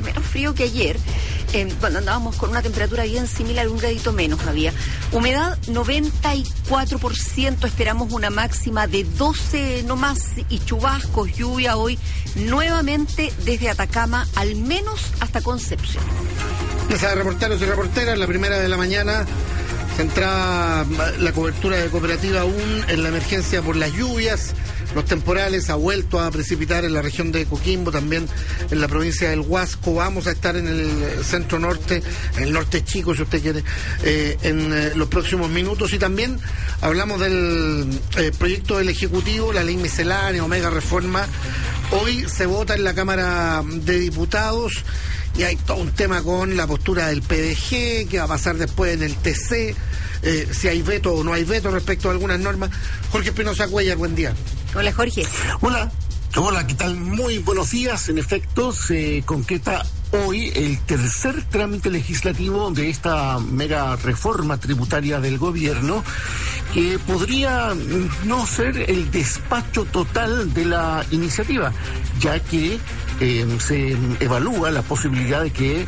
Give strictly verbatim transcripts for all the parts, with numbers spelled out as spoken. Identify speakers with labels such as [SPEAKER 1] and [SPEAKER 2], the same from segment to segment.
[SPEAKER 1] menos frío que ayer, eh, cuando andábamos con una temperatura bien similar, un gradito menos había. Humedad noventa y cuatro por ciento, esperamos una máxima de doce no más, y chubascos, lluvia hoy nuevamente desde Atacama, al menos hasta Concepción.
[SPEAKER 2] Mesa de reporteros y reporteras, la primera de la mañana. Centrada la cobertura de Cooperativa aún en la emergencia por las lluvias, los temporales, ha vuelto a precipitar en la región de Coquimbo, también en la provincia del Huasco. Vamos a estar en el centro norte, en el norte chico, si usted quiere, eh, en eh, los próximos minutos. Y también hablamos del eh, proyecto del Ejecutivo, la ley miscelánea, Omega Reforma. Hoy se vota en la Cámara de Diputados. Y hay todo un tema con la postura del P D G, qué va a pasar después en el T C, eh, si hay veto o no hay veto respecto a algunas normas. Jorge Espinosa Cuellar, buen día.
[SPEAKER 1] Hola, Jorge.
[SPEAKER 3] Hola, hola, ¿qué tal? Muy buenos días. En efecto, se concreta hoy el tercer trámite legislativo de esta mega reforma tributaria del gobierno, que podría no ser el despacho total de la iniciativa, ya que eh, se evalúa la posibilidad de que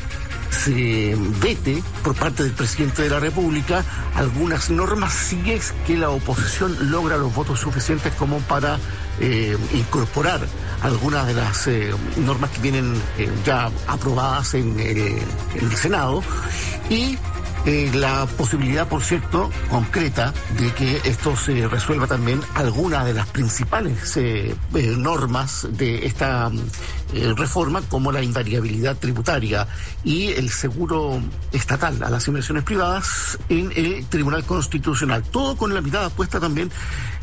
[SPEAKER 3] se vete por parte del presidente de la República algunas normas si es que la oposición logra los votos suficientes como para eh, incorporar algunas de las eh, normas que vienen eh, ya aprobadas en, eh, en el Senado, y Eh, la posibilidad, por cierto, concreta de que esto se resuelva también algunas de las principales eh, eh, normas de esta eh, reforma, como la invariabilidad tributaria y el seguro estatal a las inversiones privadas en el Tribunal Constitucional. Todo con la mirada puesta también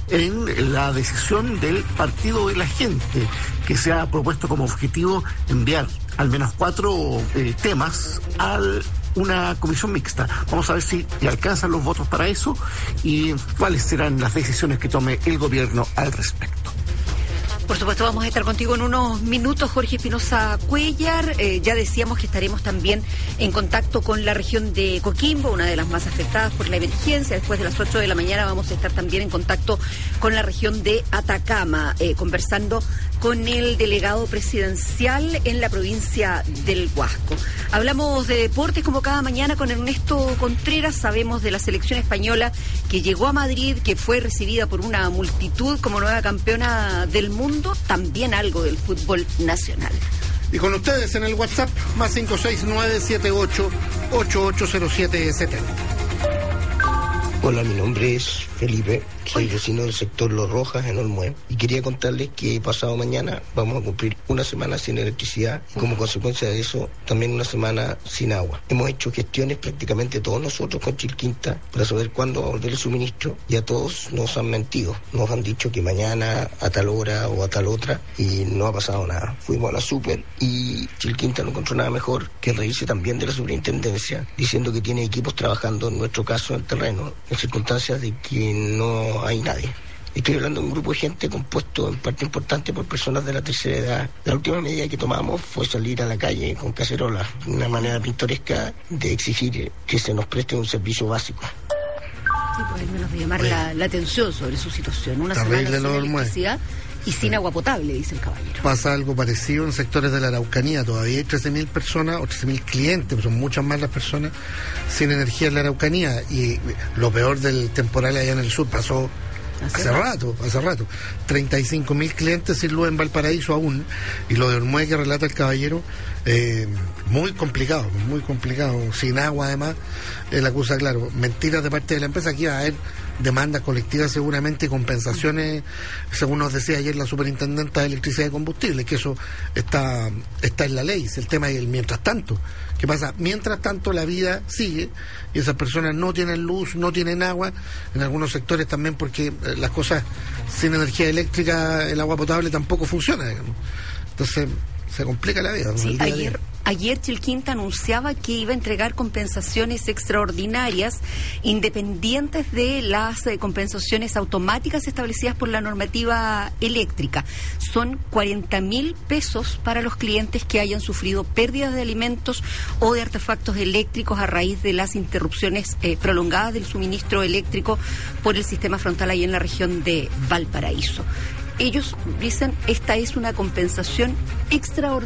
[SPEAKER 3] en la decisión del Partido de la Gente, que se ha propuesto como objetivo enviar al menos cuatro eh, temas al una comisión mixta. Vamos a ver si le alcanzan los votos para eso y cuáles serán las decisiones que tome el gobierno al respecto.
[SPEAKER 1] Por supuesto, vamos a estar contigo en unos minutos, Jorge Espinosa Cuellar. Eh, ya decíamos que estaremos también en contacto con la región de Coquimbo, una de las más afectadas por la emergencia. Después de las ocho de la mañana vamos a estar también en contacto con la región de Atacama, eh, conversando con el delegado presidencial en la provincia del Huasco. Hablamos de deportes como cada mañana con Ernesto Contreras. Sabemos de la selección española que llegó a Madrid, que fue recibida por una multitud como nueva campeona del mundo. También algo del fútbol nacional.
[SPEAKER 2] Y con ustedes en el WhatsApp, más cinco seis nueve siete ocho ocho ocho cero siete siete.
[SPEAKER 4] Hola, mi nombre es Felipe, soy vecino del sector Los Rojas en Olmué, y quería contarles que pasado mañana vamos a cumplir una semana sin electricidad y como consecuencia de eso también una semana sin agua. Hemos hecho gestiones prácticamente todos nosotros con Chilquinta para saber cuándo va a volver el suministro, y a todos nos han mentido, nos han dicho que mañana a tal hora o a tal otra, y no ha pasado nada. Fuimos a la super y Chilquinta no encontró nada mejor que reírse también de la superintendencia, diciendo que tiene equipos trabajando en nuestro caso en el terreno, en circunstancias de que no hay nadie. Estoy hablando de un grupo de gente compuesto en parte importante por personas de la tercera edad. La última medida que tomamos fue salir a la calle con cacerolas, una manera pintoresca de exigir que se nos preste un servicio básico.
[SPEAKER 1] Sí, pues al menos de llamar la, la atención sobre su situación. Una
[SPEAKER 2] Terrible
[SPEAKER 1] semana sin
[SPEAKER 2] lo del
[SPEAKER 1] electricidad y sin agua potable, dice el caballero.
[SPEAKER 2] Pasa algo parecido en sectores de la Araucanía. Todavía hay trece mil personas o trece mil clientes, pero son muchas más las personas sin energía en la Araucanía. Y lo peor del temporal allá en el sur pasó hace, hace rato, hace rato. treinta y cinco mil clientes sin luz en Valparaíso aún. Y lo de Olmué que relata el caballero, eh, muy complicado, muy complicado. Sin agua además, es la cosa, claro. Mentiras de parte de la empresa, que iba a haber demandas colectivas seguramente y compensaciones, según nos decía ayer la superintendenta de electricidad y combustible, que eso está está en la ley. El tema es el mientras tanto. ¿Qué pasa? Mientras tanto la vida sigue y esas personas no tienen luz, no tienen agua, en algunos sectores también porque las cosas sin energía eléctrica, el agua potable tampoco funciona, digamos. Entonces se complica la vida.
[SPEAKER 1] Sí, ayer, ayer Chilquinta anunciaba que iba a entregar compensaciones extraordinarias independientes de las eh, compensaciones automáticas establecidas por la normativa eléctrica. Son cuarenta mil pesos para los clientes que hayan sufrido pérdidas de alimentos o de artefactos eléctricos a raíz de las interrupciones eh, prolongadas del suministro eléctrico por el sistema frontal ahí en la región de Valparaíso. Ellos dicen, esta es una compensación extraordinaria.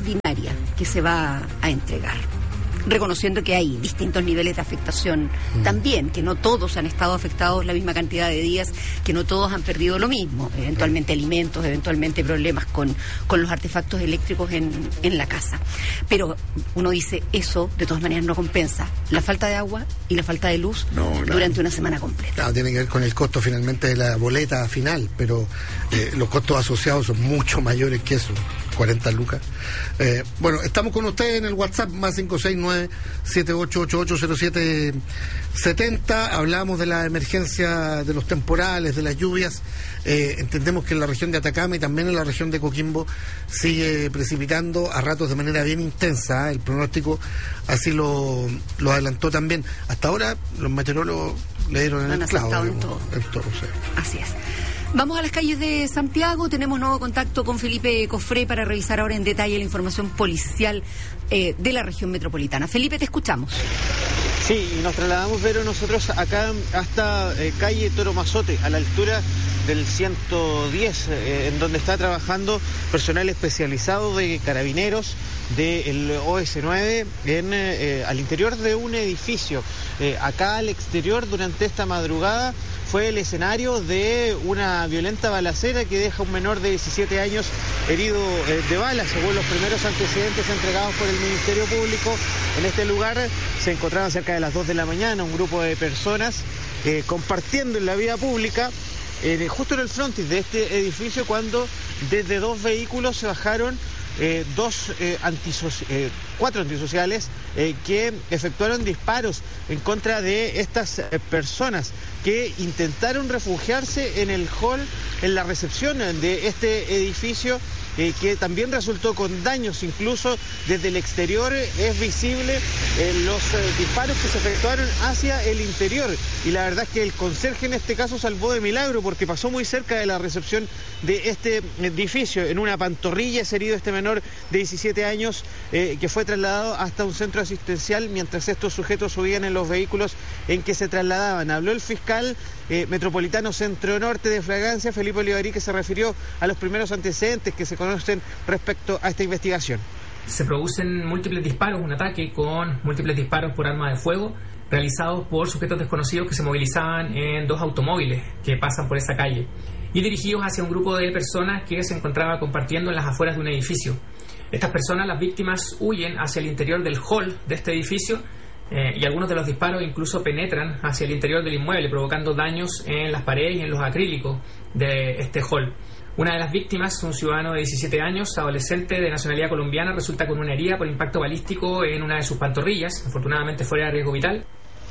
[SPEAKER 1] solidaria que se va a entregar, reconociendo que hay distintos niveles de afectación mm. también, que no todos han estado afectados la misma cantidad de días, que no todos han perdido lo mismo, eventualmente alimentos, eventualmente problemas con, con los artefactos eléctricos en, en la casa. Pero uno dice, eso de todas maneras no compensa la falta de agua y la falta de luz no, claro. durante una semana completa.
[SPEAKER 2] Claro, tiene que ver con el costo finalmente de la boleta final, pero eh, los costos asociados son mucho mayores que eso. cuarenta lucas. Eh, bueno, estamos con ustedes en el WhatsApp más cinco seis nueve siete ocho ocho ocho cero siete siete cero. Hablamos de la emergencia de los temporales, de las lluvias. Eh, entendemos que en la región de Atacama y también en la región de Coquimbo sigue precipitando a ratos de manera bien intensa. ¿eh? El pronóstico así lo, lo adelantó también. Hasta ahora los meteorólogos le dieron en el clavo.
[SPEAKER 1] En todo.
[SPEAKER 2] En todo, sí.
[SPEAKER 1] Así es. Vamos a las calles de Santiago, tenemos nuevo contacto con Felipe Cofré para revisar ahora en detalle la información policial eh, de la región metropolitana. Felipe, te escuchamos.
[SPEAKER 5] Sí, y nos trasladamos, pero nosotros acá hasta eh, calle Toro Mazote, a la altura del ciento diez, eh, en donde está trabajando personal especializado de carabineros del O S nueve en, eh, al interior de un edificio. Eh, acá al exterior, durante esta madrugada, fue el escenario de una violenta balacera que deja a un menor de diecisiete años herido eh, de bala. Según los primeros antecedentes entregados por el Ministerio Público, en este lugar se encontraban cerca de las dos de la mañana un grupo de personas eh, compartiendo en la vía pública, eh, justo en el frontis de este edificio, cuando desde dos vehículos se bajaron Eh, dos eh, antisoci eh, cuatro antisociales eh, que efectuaron disparos en contra de estas eh, personas que intentaron refugiarse en el hall, en la recepción de este edificio, eh, que también resultó con daños. Incluso desde el exterior eh, es visible eh, los eh, disparos que se efectuaron hacia el interior, y la verdad es que el conserje en este caso salvó de milagro, porque pasó muy cerca de la recepción de este edificio. En una pantorrilla es herido este menor de diecisiete años, eh, que fue trasladado hasta un centro asistencial mientras estos sujetos subían en los vehículos en que se trasladaban. Habló el fiscal eh, metropolitano Centro Norte de Fragancia, Felipe Olivarí, que se refirió a los primeros antecedentes que se conocen respecto a esta investigación.
[SPEAKER 6] Se producen múltiples disparos, un ataque con múltiples disparos por arma de fuego realizados por sujetos desconocidos que se movilizaban en dos automóviles que pasan por esa calle y dirigidos hacia un grupo de personas que se encontraba compartiendo en las afueras de un edificio. Estas personas, las víctimas, huyen hacia el interior del hall de este edificio eh, y algunos de los disparos incluso penetran hacia el interior del inmueble, provocando daños en las paredes y en los acrílicos de este hall. Una de las víctimas, un ciudadano de diecisiete años, adolescente de nacionalidad colombiana, resulta con una herida por impacto balístico en una de sus pantorrillas, afortunadamente fuera de riesgo vital.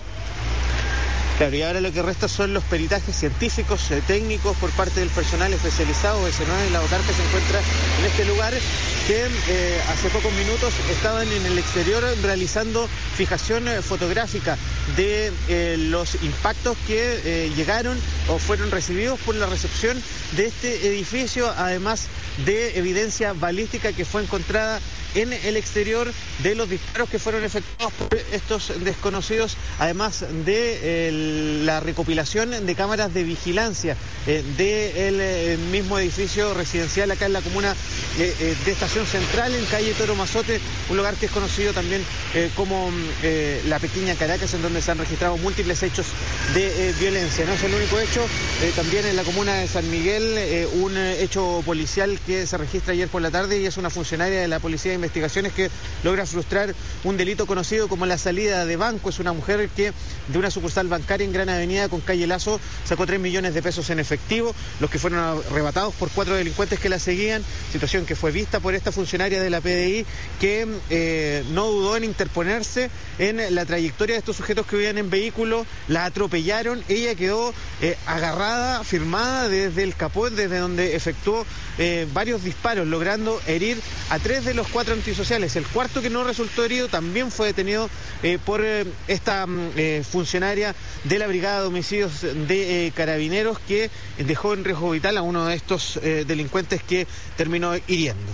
[SPEAKER 5] Claro, y ahora lo que resta son los peritajes científicos, eh, técnicos por parte del personal especializado de C nueve y la OTAR, que se encuentra en este lugar, que eh, hace pocos minutos estaban en el exterior realizando fijación eh, fotográfica de eh, los impactos que eh, llegaron o fueron recibidos por la recepción de este edificio, además de evidencia balística que fue encontrada en el exterior de los disparos que fueron efectuados por estos desconocidos, además de eh, la recopilación de cámaras de vigilancia eh, del eh, mismo edificio residencial acá en la comuna eh, eh, de Estación Central, en calle Toro Mazote, un lugar que es conocido también eh, como eh, la Pequeña Caracas, en donde se han registrado múltiples hechos de eh, violencia. No es el único hecho, eh, también en la comuna de San Miguel, eh, un eh, hecho policial que se registra ayer por la tarde, y es una funcionaria de la Policía de Investigaciones que logra frustrar un delito conocido como la salida de banco. Es una mujer que de una sucursal bancaria en Gran Avenida con calle Lazo sacó tres millones de pesos en efectivo, los que fueron arrebatados por cuatro delincuentes que la seguían, situación que fue vista por esta funcionaria de la P D I, que eh, no dudó en interponerse en la trayectoria de estos sujetos que vivían en vehículo, la atropellaron, ella quedó eh, agarrada, firmada desde el capot, desde donde efectuó eh, varios disparos, logrando herir a tres de los cuatro antisociales. El cuarto, que no resultó herido, también fue detenido eh, por eh, esta eh, funcionaria de la Brigada de Homicidios de eh, Carabineros, que dejó en riesgo vital a uno de estos eh, delincuentes que terminó hiriendo.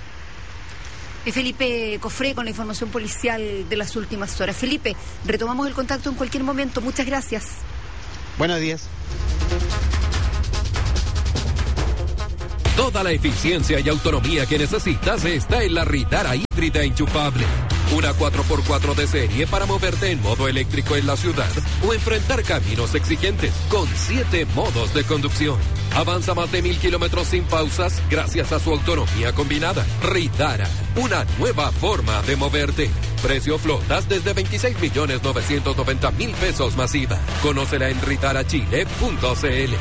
[SPEAKER 1] Felipe Cofré con la información policial de las últimas horas. Felipe, retomamos el contacto en cualquier momento. Muchas gracias.
[SPEAKER 5] Buenos días.
[SPEAKER 7] Toda la eficiencia y autonomía que necesitas está en la Ritara híbrida enchufable. Una cuatro por cuatro de serie para moverte en modo eléctrico en la ciudad o enfrentar caminos exigentes con siete modos de conducción. Avanza más de mil kilómetros sin pausas gracias a su autonomía combinada. Ritara, una nueva forma de moverte. Precio flotas desde veintiséis millones novecientos noventa mil pesos masiva. Conócela en ritara chile punto c l.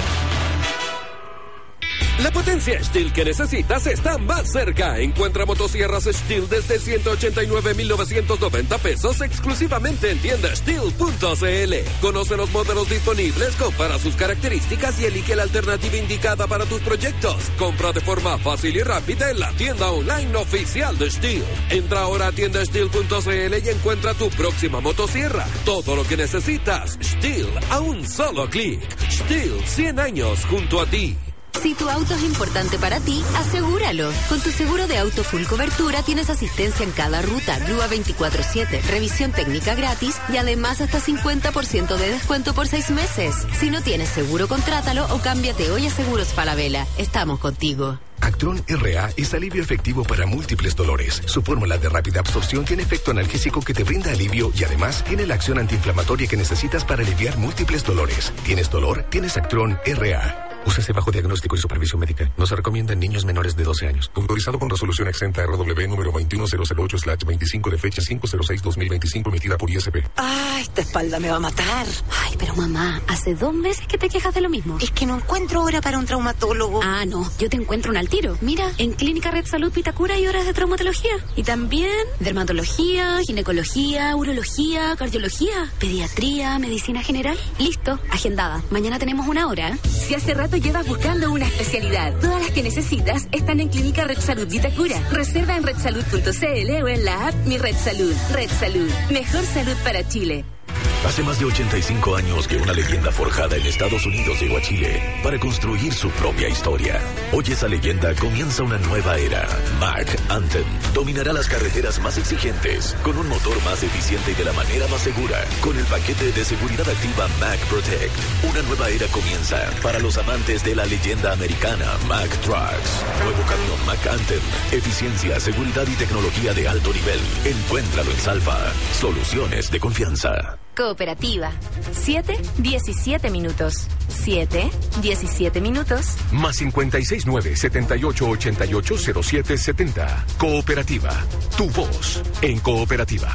[SPEAKER 7] La potencia Stihl que necesitas está más cerca. Encuentra motosierras Stihl desde ciento ochenta y nueve mil novecientos noventa pesos exclusivamente en tienda stihl punto c l. Conoce los modelos disponibles, compara sus características y elige la alternativa indicada para tus proyectos. Compra de forma fácil y rápida en la tienda online oficial de Stihl. Entra ahora a tienda stihl punto c l y encuentra tu próxima motosierra. Todo lo que necesitas, Stihl a un solo clic. Stihl, cien años junto a ti.
[SPEAKER 8] Si tu auto es importante para ti, asegúralo. Con tu seguro de auto full cobertura tienes asistencia en cada ruta, grúa veinticuatro siete, revisión técnica gratis y además hasta cincuenta por ciento de descuento por seis meses. Si no tienes seguro, contrátalo o cámbiate hoy a Seguros Falabella. Estamos contigo.
[SPEAKER 9] Actron R A es alivio efectivo para múltiples dolores. Su fórmula de rápida absorción tiene efecto analgésico que te brinda alivio y además tiene la acción antiinflamatoria que necesitas para aliviar múltiples dolores. ¿Tienes dolor? Tienes Actron R A. Úsese bajo diagnóstico y supervisión médica. No se recomienda en niños menores de doce años. Autorizado con resolución exenta R W número veintiuno mil ocho slash veinticinco de fecha cinco cero seis dos mil veinticinco emitida por I S P.
[SPEAKER 10] Ay, esta espalda me va a matar.
[SPEAKER 8] Ay, pero mamá, hace dos meses que te quejas de lo mismo.
[SPEAKER 10] Es que no encuentro hora para un traumatólogo.
[SPEAKER 8] Ah, no, yo te encuentro un al tiro. Mira, en Clínica Red Salud Vitacura hay horas de traumatología. Y también dermatología, ginecología, urología, cardiología, pediatría, medicina general. Listo, agendada. Mañana tenemos una hora.
[SPEAKER 11] Si hace rato llevas buscando una especialidad, todas las que necesitas están en Clínica Red Salud Vitacura. Reserva en red salud punto c l o en la app Mi Red Salud. Red Salud, mejor salud para Chile.
[SPEAKER 9] Hace más de ochenta y cinco años que una leyenda forjada en Estados Unidos llegó a Chile para construir su propia historia. Hoy esa leyenda comienza una nueva era. Mack Anthem dominará las carreteras más exigentes con un motor más eficiente y de la manera más segura. Con el paquete de seguridad activa Mack Protect, una nueva era comienza para los amantes de la leyenda americana Mack Trucks. Nuevo camión Mack Anthem, eficiencia, seguridad y tecnología de alto nivel. Encuéntralo en Salva. Soluciones de confianza.
[SPEAKER 12] Cooperativa. siete, diecisiete minutos. siete, diecisiete minutos.
[SPEAKER 9] Más cincuenta y seis nueve, setenta y ocho, ochenta y ocho, cero siete setenta. Cooperativa. Tu voz en Cooperativa.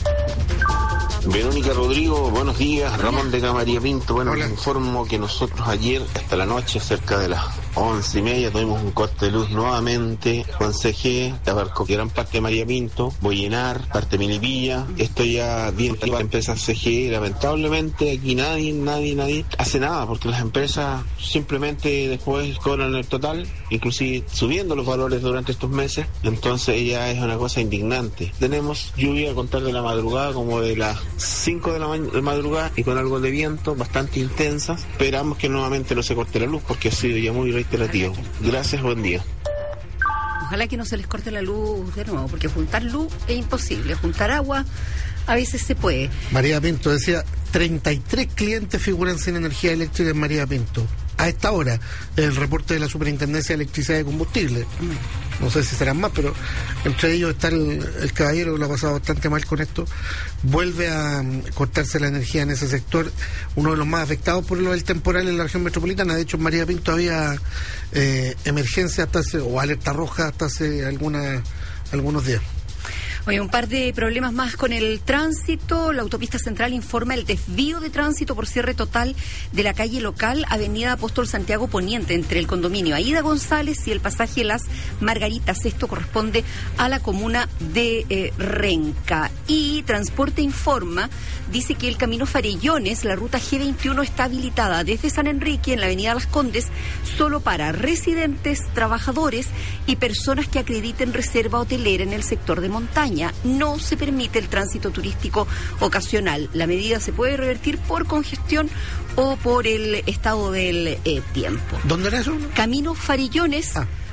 [SPEAKER 13] Verónica Rodrigo, buenos días. Ramón de María Pinto. Bueno, les informo que nosotros ayer, hasta la noche, cerca de las once y media, tuvimos un corte de luz nuevamente con C G, abarcó gran parte de María Pinto, Boyenar, parte de Milipilla. Esto ya bien la empresa C G. Lamentablemente aquí nadie, nadie, nadie hace nada, porque las empresas simplemente después cobran el total, inclusive subiendo los valores durante estos meses. Entonces ya es una cosa indignante. Tenemos lluvia a contar de la madrugada, como de las cinco de la ma- de madrugada, y con algo de viento bastante intensas. Esperamos que nuevamente no se corte la luz, porque ha sido ya muy reiterativo. Gracias, buen día.
[SPEAKER 1] Ojalá que no se les corte la luz de nuevo, porque juntar luz es imposible, juntar agua a veces se puede.
[SPEAKER 2] María Pinto decía, treinta y tres clientes figuran sin energía eléctrica en María Pinto. A esta hora, el reporte de la Superintendencia de Electricidad y Combustible. No sé si serán más, pero entre ellos está el, el caballero que lo ha pasado bastante mal con esto. Vuelve a um, cortarse la energía en ese sector, uno de los más afectados por lo del temporal en la región metropolitana. De hecho, en María Pinto había eh, emergencia hasta hace, o alerta roja hasta hace alguna, algunos días.
[SPEAKER 1] Oye, un par de problemas más con el tránsito. La autopista central informa el desvío de tránsito por cierre total de la calle local Avenida Apóstol Santiago Poniente entre el condominio Aida González y el pasaje Las Margaritas. Esto corresponde a la comuna de eh, Renca. Y Transporte informa, dice que el camino Farellones, la ruta G veintiuno, está habilitada desde San Enrique en la Avenida Las Condes solo para residentes, trabajadores y personas que acrediten reserva hotelera en el sector de montaña. No se permite el tránsito turístico ocasional. La medida se puede revertir por congestión o por el estado del eh, tiempo.
[SPEAKER 2] ¿Dónde era eso?
[SPEAKER 1] Camino Farillones, ah.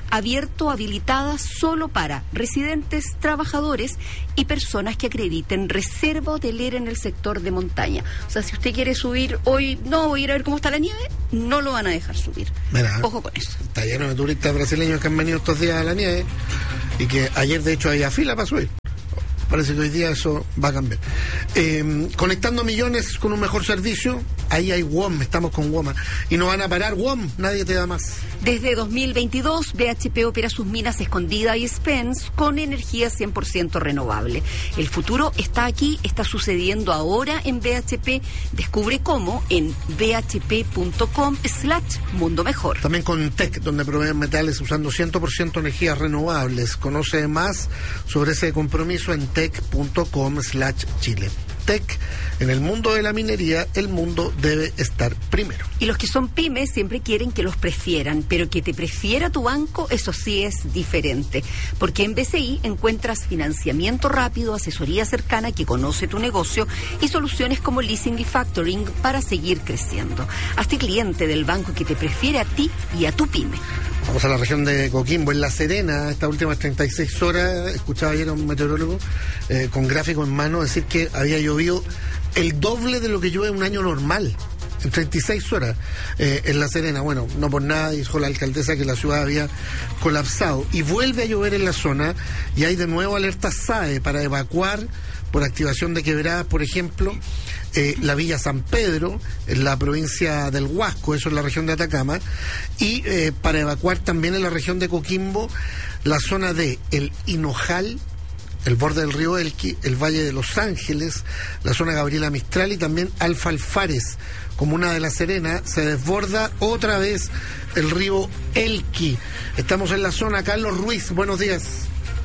[SPEAKER 1] abierto, habilitada solo para residentes, trabajadores y personas que acrediten reserva hotelera en el sector de montaña. O sea, si usted quiere subir hoy, no, voy a ir a ver cómo está la nieve, no lo van a dejar subir.
[SPEAKER 2] Mira,
[SPEAKER 1] ojo con eso.
[SPEAKER 2] Está lleno de turistas brasileños que han venido estos días a la nieve y que ayer de hecho había fila para subir. Parece que hoy día eso va a cambiar. Eh, conectando millones con un mejor servicio, ahí hay W O M, estamos con W O M. Y no van a parar W O M, nadie te da más.
[SPEAKER 1] Desde dos mil veintidós, B H P opera sus minas Escondida y Spence con energía cien por ciento renovable. El futuro está aquí, está sucediendo ahora en B H P. Descubre cómo en bhp.com slash mundo mejor.
[SPEAKER 2] También con Tech, donde proveen metales usando cien por ciento energías renovables. Conoce más sobre ese compromiso en tech.com slash Chile. Tech, en el mundo de la minería, el mundo debe estar primero.
[SPEAKER 1] Y los que son pymes siempre quieren que los prefieran, pero que te prefiera tu banco, eso sí es diferente. Porque en B C I encuentras financiamiento rápido, asesoría cercana que conoce tu negocio y soluciones como leasing y factoring para seguir creciendo. Hazte cliente del banco que te prefiere a ti y a tu pyme.
[SPEAKER 2] Vamos a la región de Coquimbo, en La Serena, estas últimas treinta y seis horas, escuchaba ayer a un meteorólogo eh, con gráfico en mano decir que había llovido el doble de lo que llueve un año normal, en treinta y seis horas eh, en La Serena. Bueno, no por nada dijo la alcaldesa que la ciudad había colapsado. Y vuelve a llover en la zona y hay de nuevo alertas S A E para evacuar por activación de quebradas, por ejemplo, eh, la Villa San Pedro, en la provincia del Huasco, eso es la región de Atacama, y eh, para evacuar también en la región de Coquimbo la zona de El Hinojal, el borde del río Elqui, el Valle de Los Ángeles, la zona Gabriela Mistral y también Alfa Alfares, comuna de La Serena. Se desborda otra vez el río Elqui. Estamos en la zona. Carlos Ruiz, buenos días.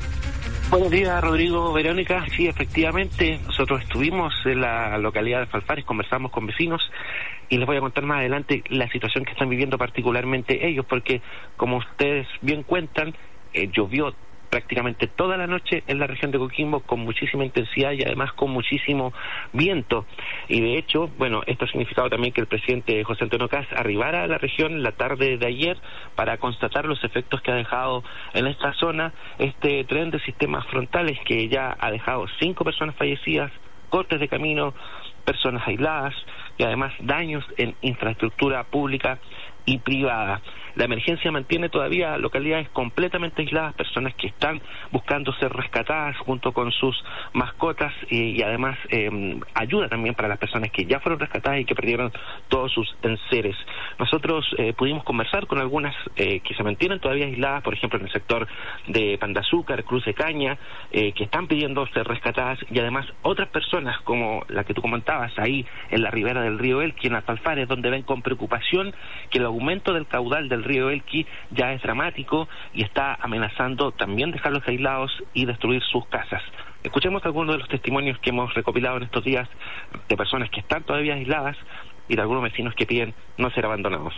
[SPEAKER 14] Buenos días, Rodrigo, Verónica. Sí, efectivamente, nosotros estuvimos en la localidad de Alfa Alfares, conversamos con vecinos y les voy a contar más adelante la situación que están viviendo particularmente ellos, porque como ustedes bien cuentan, eh, llovió prácticamente toda la noche en la región de Coquimbo con muchísima intensidad y además con muchísimo viento. Y de hecho, bueno, esto ha significado también que el presidente José Antonio Kast arribara a la región la tarde de ayer para constatar los efectos que ha dejado en esta zona este tren de sistemas frontales que ya ha dejado cinco personas fallecidas, cortes de camino, personas aisladas y además daños en infraestructura pública y privada. La emergencia mantiene todavía localidades completamente aisladas, personas que están buscando ser rescatadas junto con sus mascotas y, y además eh, ayuda también para las personas que ya fueron rescatadas y que perdieron todos sus enseres. Nosotros eh, pudimos conversar con algunas eh, que se mantienen todavía aisladas, por ejemplo en el sector de Pan de Azúcar, Cruz de Caña, eh, que están pidiendo ser rescatadas y además otras personas como la que tú comentabas ahí en la ribera del río Elqui, en Alfa Alfares, donde ven con preocupación que el aumento del caudal del río Elqui ya es dramático y está amenazando también dejarlos aislados y destruir sus casas. Escuchemos algunos de los testimonios que hemos recopilado en estos días de personas que están todavía aisladas y de algunos vecinos que piden no ser abandonados.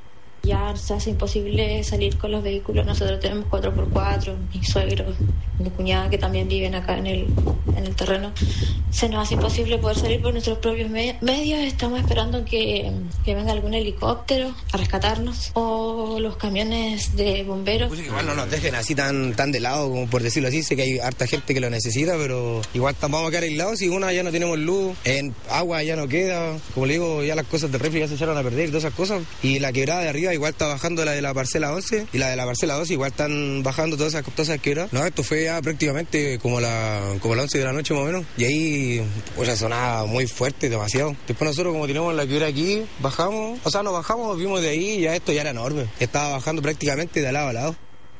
[SPEAKER 15] Ya se hace imposible salir con los vehículos. Nosotros tenemos cuatro por cuatro, mi suegro, mi cuñada que también viven acá en el, en el terreno. Se nos hace imposible poder salir por nuestros propios me- medios. Estamos esperando que, que venga algún helicóptero a rescatarnos o los camiones de bomberos.
[SPEAKER 16] Pues igual no nos dejen así tan tan de lado, como por decirlo así. Sé que hay harta gente que lo necesita, pero igual vamos a quedar aislados. Si una ya no tenemos luz, en agua ya no queda. Como le digo, ya las cosas de refri ya se echaron a perder y todas esas cosas. Y la quebrada de arriba igual está bajando, la de la parcela once y la de la parcela doce igual están bajando todas esas, todas esas quebradas. No, esto fue ya prácticamente como la como la once de la noche más o menos y ahí pues sonaba muy fuerte, demasiado. Después nosotros como tenemos la quebrada aquí, bajamos, o sea, nos bajamos, vimos de ahí y ya esto ya era enorme. Estaba bajando prácticamente de lado a lado.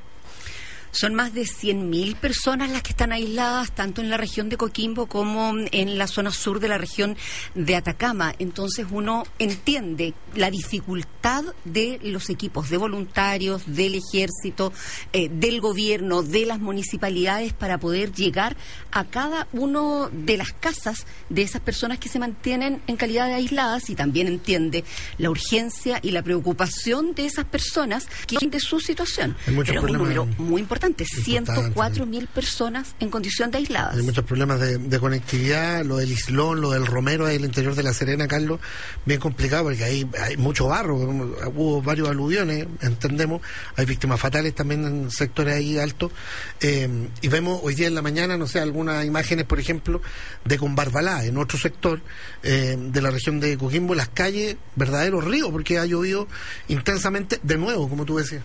[SPEAKER 1] Son más de cien mil personas las que están aisladas, tanto en la región de Coquimbo como en la zona sur de la región de Atacama. Entonces uno entiende la dificultad de los equipos de voluntarios, del ejército, eh, del gobierno, de las municipalidades para poder llegar a cada uno de las casas de esas personas que se mantienen en calidad de aisladas, y también entiende la urgencia y la preocupación de esas personas que de su situación. Pero es un número muy importante. importante, ciento cuatro mil personas en condición de aisladas.
[SPEAKER 2] Hay muchos problemas de, de conectividad, lo del Islón, lo del Romero, ahí en el interior de La Serena, Carlos, bien complicado porque hay, hay mucho barro, hubo varios aluviones, entendemos, hay víctimas fatales también en sectores ahí altos, eh, y vemos hoy día en la mañana, no sé, algunas imágenes, por ejemplo, de Combarbalá, en otro sector eh, de la región de Coquimbo, las calles, verdaderos ríos, porque ha llovido intensamente de nuevo, como tú decías.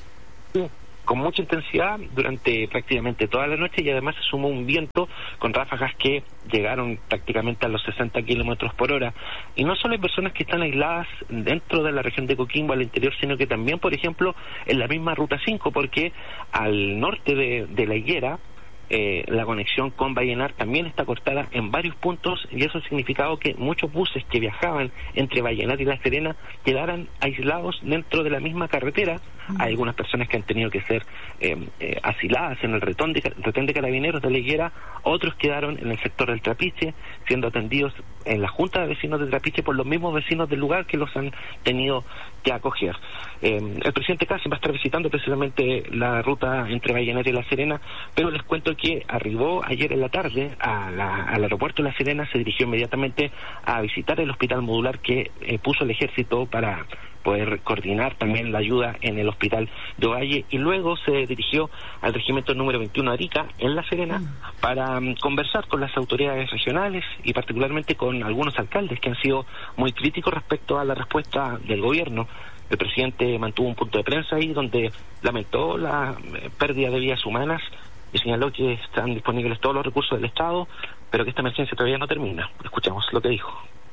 [SPEAKER 14] Sí, con mucha intensidad durante prácticamente toda la noche, y además se sumó un viento con ráfagas que llegaron prácticamente a los sesenta kilómetros por hora. Y no solo hay personas que están aisladas dentro de la región de Coquimbo al interior, sino que también, por ejemplo, en la misma Ruta cinco, porque al norte de, de La Higuera, Eh, la conexión con Vallenar también está cortada en varios puntos, y eso ha significado que muchos buses que viajaban entre Vallenar y La Serena quedaran aislados dentro de la misma carretera. Mm. Hay algunas personas que han tenido que ser eh, eh, asiladas en el retén de, retén de Carabineros de La Higuera, otros quedaron en el sector del Trapiche, siendo atendidos en la Junta de Vecinos de Trapiche por los mismos vecinos del lugar que los han tenido que acoger. Eh, el presidente Kast va a estar visitando precisamente la ruta entre Vallenar y La Serena, pero les cuento que arribó ayer en la tarde a la, al aeropuerto de La Serena, se dirigió inmediatamente a visitar el hospital modular que eh, puso el ejército para poder coordinar también la ayuda en el hospital de Ovalle, y luego se dirigió al regimiento número veintiuno Arica en La Serena para um, conversar con las autoridades regionales y particularmente con algunos alcaldes que han sido muy críticos respecto a la respuesta del gobierno. El presidente mantuvo un punto de prensa ahí donde lamentó la eh, pérdida de vidas humanas y señaló que están disponibles todos los recursos del Estado, pero que esta emergencia todavía no termina. Escuchamos lo que dijo.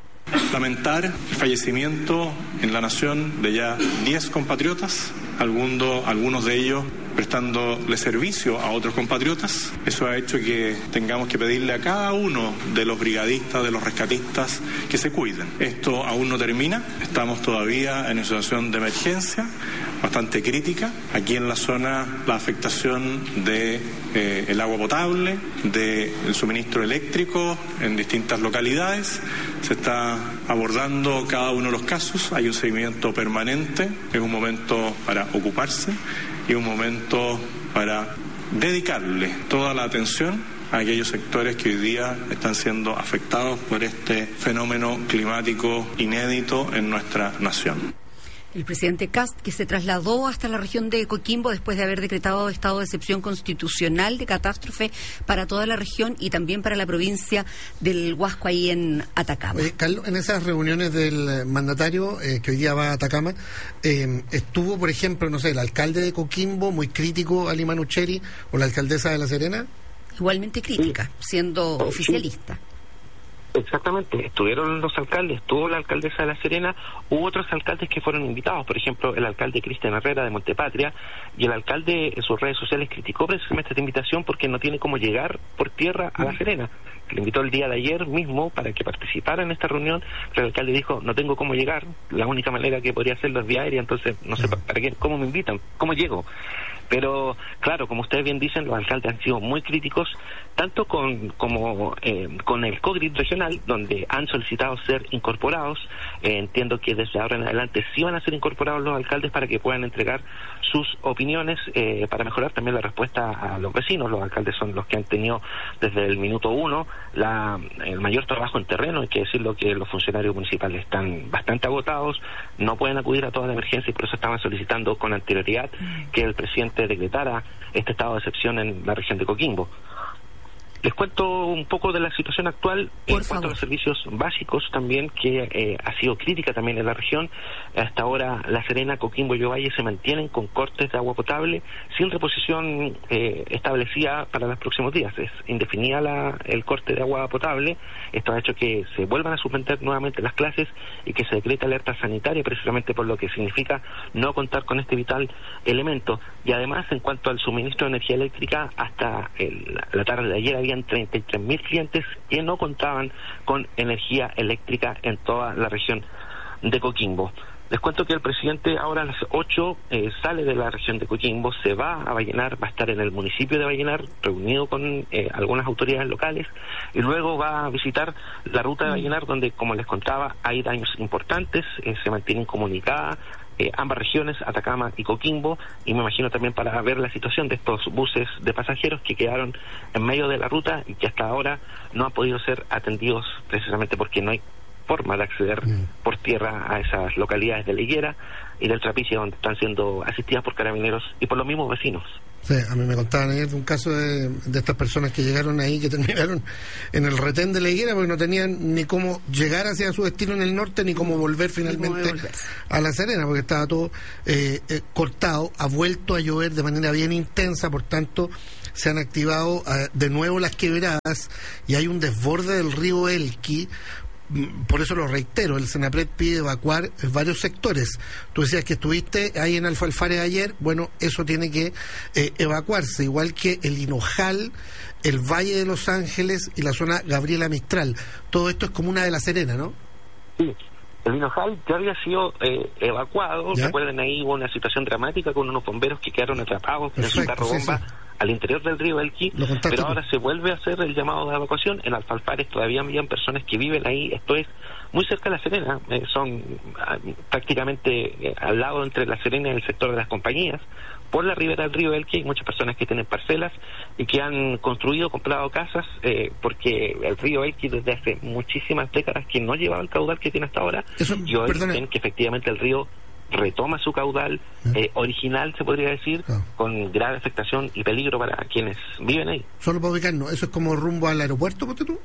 [SPEAKER 17] Lamentar el fallecimiento en la nación de ya diez compatriotas, algunos, algunos de ellos prestándole servicio a otros compatriotas. Eso ha hecho que tengamos que pedirle a cada uno de los brigadistas, de los rescatistas, que se cuiden. Esto aún no termina, estamos todavía en una situación de emergencia bastante crítica. Aquí en la zona la afectación de eh, el agua potable, del suministro eléctrico en distintas localidades. Se está abordando cada uno de los casos, hay un seguimiento permanente, es un momento para ocuparse y un momento para dedicarle toda la atención a aquellos sectores que hoy día están siendo afectados por este fenómeno climático inédito en nuestra nación.
[SPEAKER 1] El presidente Kast, que se trasladó hasta la región de Coquimbo después de haber decretado estado de excepción constitucional de catástrofe para toda la región y también para la provincia del Huasco, ahí en Atacama.
[SPEAKER 2] Oye, Carlos, en esas reuniones del mandatario eh, que hoy día va a Atacama, eh, estuvo, por ejemplo, no sé, el alcalde de Coquimbo, muy crítico a Lima Nucheri, o la alcaldesa de La Serena.
[SPEAKER 1] Igualmente crítica, siendo oficialista.
[SPEAKER 14] Exactamente, estuvieron los alcaldes, estuvo la alcaldesa de La Serena, hubo otros alcaldes que fueron invitados, por ejemplo el alcalde Cristian Herrera de Montepatria, y el alcalde en sus redes sociales criticó precisamente esta invitación porque no tiene cómo llegar por tierra a La Serena. Le invitó el día de ayer mismo para que participara en esta reunión, pero el alcalde dijo, no tengo cómo llegar, la única manera que podría hacerlo es vía aérea, entonces no sé para qué, cómo me invitan, cómo llego. Pero, claro, como ustedes bien dicen, los alcaldes han sido muy críticos, tanto con como eh, con el COGRID regional, donde han solicitado ser incorporados. Eh, entiendo que desde ahora en adelante sí van a ser incorporados los alcaldes para que puedan entregar sus opiniones, eh, para mejorar también la respuesta a los vecinos. Los alcaldes son los que han tenido desde el minuto uno la, el mayor trabajo en terreno. Hay que decirlo que los funcionarios municipales están bastante agotados, no pueden acudir a toda la emergencia y por eso estaban solicitando con anterioridad que el presidente decretara este estado de excepción en la región de Coquimbo. Les cuento un poco de la situación actual en cuanto a los servicios básicos también, que eh, ha sido crítica también en la región. Hasta ahora La Serena, Coquimbo y Ovalle se mantienen con cortes de agua potable sin reposición eh, establecida para los próximos días. Es indefinida la, el corte de agua potable. Esto ha hecho que se vuelvan a suspender nuevamente las clases y que se decrete alerta sanitaria, precisamente por lo que significa no contar con este vital elemento. Y además, en cuanto al suministro de energía eléctrica, hasta el, la tarde de ayer había treinta y tres mil clientes que no contaban con energía eléctrica en toda la región de Coquimbo. Les cuento que el presidente ahora a las ocho eh, sale de la región de Coquimbo, se va a Vallenar, va a estar en el municipio de Vallenar, reunido con eh, algunas autoridades locales, y luego va a visitar la ruta de Vallenar, donde, como les contaba, hay daños importantes, eh, se mantienen comunicadas eh, ambas regiones, Atacama y Coquimbo, y me imagino también para ver la situación de estos buses de pasajeros que quedaron en medio de la ruta y que hasta ahora no han podido ser atendidos precisamente porque no hay forma de acceder mm. por tierra a esas localidades de La Higuera y del Trapiche, donde están siendo asistidas por carabineros y por los mismos vecinos.
[SPEAKER 2] Sí, a mí me contaban ayer de un caso de, de estas personas que llegaron ahí, que terminaron en el retén de La Higuera porque no tenían ni cómo llegar hacia su destino en el norte, ni cómo volver finalmente a La Serena, porque estaba todo eh, eh, cortado. Ha vuelto a llover de manera bien intensa, por tanto se han activado eh, de nuevo las quebradas y hay un desborde del río Elqui. Por eso lo reitero, el Senapred pide evacuar varios sectores. Tú decías que estuviste ahí en Alfalfares ayer, bueno, eso tiene que eh, evacuarse, igual que el Hinojal, el Valle de Los Ángeles y la zona Gabriela Mistral. Todo esto es comuna de La Serena, ¿no?
[SPEAKER 14] Sí, el Hinojal ya había sido eh, evacuado. ¿Ya? Recuerden, ahí hubo una situación dramática con unos bomberos que quedaron atrapados en su carro bomba sí, sí. al interior del río Elqui, pero ahora se vuelve a hacer el llamado de evacuación. En Alfalfares todavía habían personas que viven ahí, esto es muy cerca de La Serena, eh, son ah, prácticamente eh, al lado entre La Serena y el sector de las compañías. Por la ribera del río Elqui hay muchas personas que tienen parcelas y que han construido, comprado casas, eh, porque el río Elqui desde hace muchísimas décadas que no llevaba el caudal que tiene hasta ahora. Eso, y hoy perdone. ven que efectivamente el río retoma su caudal eh, original, se podría decir, claro. con grave afectación y peligro para quienes viven ahí.
[SPEAKER 2] Solo para ubicarnos, ¿eso es como rumbo al aeropuerto, ponte tú?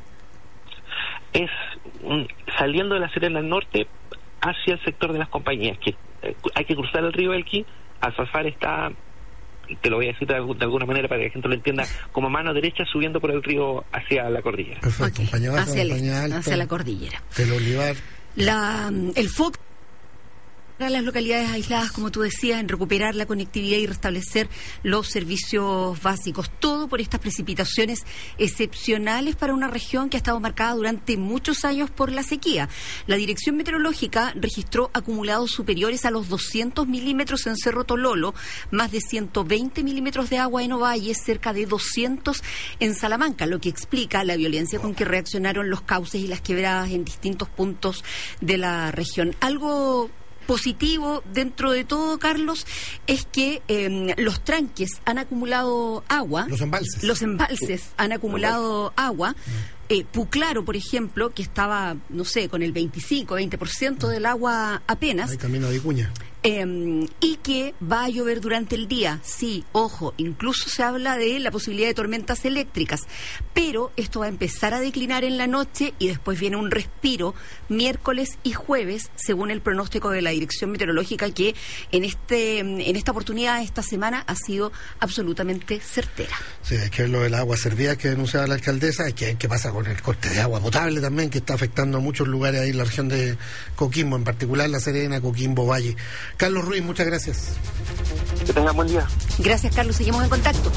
[SPEAKER 14] Es um, saliendo de La Serena al norte hacia el sector de las compañías, que eh, hay que cruzar el río Elqui. Alfalfares está, te lo voy a decir de, de alguna manera para que la gente lo entienda, como mano derecha subiendo por el río hacia la cordillera.
[SPEAKER 2] Perfecto, okay. baja,
[SPEAKER 1] hacia, el este,
[SPEAKER 2] alta,
[SPEAKER 1] hacia la cordillera.
[SPEAKER 2] El olivar.
[SPEAKER 1] La, el foco para las localidades aisladas, como tú decías, en recuperar la conectividad y restablecer los servicios básicos. Todo por estas precipitaciones excepcionales para una región que ha estado marcada durante muchos años por la sequía. La Dirección Meteorológica registró acumulados superiores a los doscientos milímetros en Cerro Tololo, más de ciento veinte milímetros de agua en Ovalle, cerca de doscientos en Salamanca, lo que explica la violencia con que reaccionaron los cauces y las quebradas en distintos puntos de la región. Algo positivo dentro de todo, Carlos, es que eh, los tranques han acumulado agua.
[SPEAKER 2] Los embalses.
[SPEAKER 1] Los embalses han acumulado agua. Eh, Puclaro, por ejemplo, que estaba, no sé, con el veinticinco, veinte por ciento del agua apenas.
[SPEAKER 2] Hay camino de Vicuña.
[SPEAKER 1] Eh, y que va a llover durante el día. Sí, ojo, incluso se habla de la posibilidad de tormentas eléctricas, pero esto va a empezar a declinar en la noche y después viene un respiro miércoles y jueves, según el pronóstico de la Dirección Meteorológica, que en este en esta oportunidad, esta semana, ha sido absolutamente certera.
[SPEAKER 2] Sí, hay que ver lo del agua servida que denunciaba la alcaldesa, hay que ver qué pasa con el corte de agua potable también, que está afectando a muchos lugares ahí en la región de Coquimbo, en particular La Serena, Coquimbo, Valle. Carlos Ruiz, muchas gracias.
[SPEAKER 14] Que tengan buen día.
[SPEAKER 1] Gracias, Carlos. Seguimos en contacto.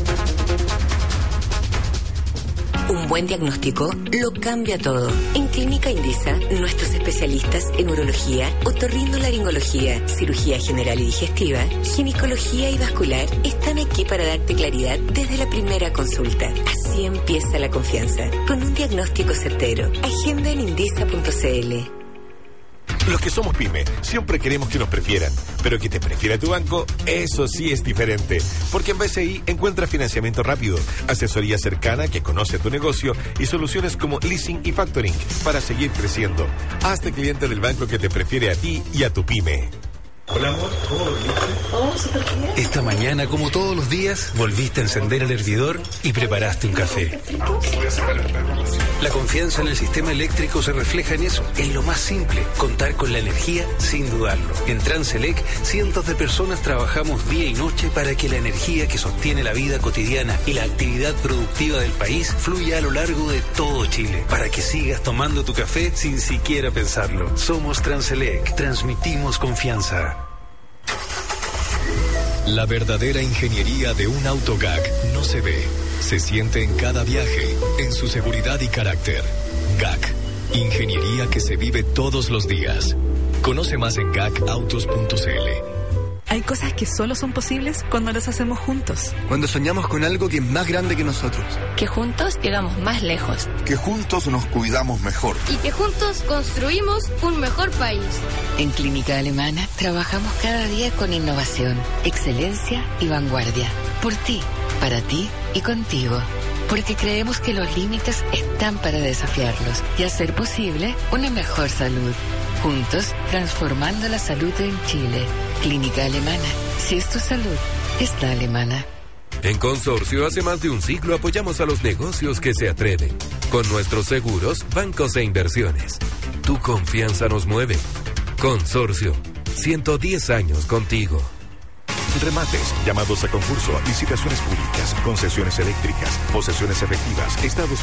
[SPEAKER 8] Un buen diagnóstico lo cambia todo. En Clínica Indisa, nuestros especialistas en urología, otorrinolaringología, cirugía general y digestiva, ginecología y vascular están aquí para darte claridad desde la primera consulta. Así empieza la confianza, con un diagnóstico certero. Agenda en indisa punto c l.
[SPEAKER 18] Los que somos pyme siempre queremos que nos prefieran, pero que te prefiera tu banco, eso sí es diferente. Porque en B C I encuentras financiamiento rápido, asesoría cercana que conoce tu negocio y soluciones como leasing y factoring para seguir creciendo. Hazte cliente del banco que te prefiere a ti y a tu pyme.
[SPEAKER 19] Hola amor, ¿cómo volviste? Oh, súper bien. Esta mañana, como todos los días, volviste a encender el hervidor y preparaste un café. La confianza en el sistema eléctrico se refleja en eso, en lo más simple, contar con la energía sin dudarlo. En Transelec, cientos de personas trabajamos día y noche para que la energía que sostiene la vida cotidiana y la actividad productiva del país fluya a lo largo de todo Chile, para que sigas tomando tu café sin siquiera pensarlo. Somos Transelec, transmitimos confianza.
[SPEAKER 9] La verdadera ingeniería de un auto G A C no se ve, se siente en cada viaje, en su seguridad y carácter. G A C, ingeniería que se vive todos los días. Conoce más en gacautos punto c l.
[SPEAKER 20] Hay cosas que solo son posibles cuando las hacemos juntos.
[SPEAKER 21] Cuando soñamos con algo que es más grande que nosotros.
[SPEAKER 22] Que juntos llegamos más lejos.
[SPEAKER 23] Que juntos nos cuidamos mejor.
[SPEAKER 24] Y que juntos construimos un mejor país.
[SPEAKER 25] En Clínica Alemana trabajamos cada día con innovación, excelencia y vanguardia. Por ti, para ti y contigo. Porque creemos que los límites están para desafiarlos y hacer posible una mejor salud. Juntos, transformando la salud en Chile. Clínica Alemana. Si es tu salud, es la alemana.
[SPEAKER 7] En Consorcio, hace más de un siglo apoyamos a los negocios que se atreven. Con nuestros seguros, bancos e inversiones. Tu confianza nos mueve. Consorcio. ciento diez años contigo.
[SPEAKER 18] Remates, llamados a concurso, licitaciones públicas, concesiones eléctricas, posesiones efectivas, estados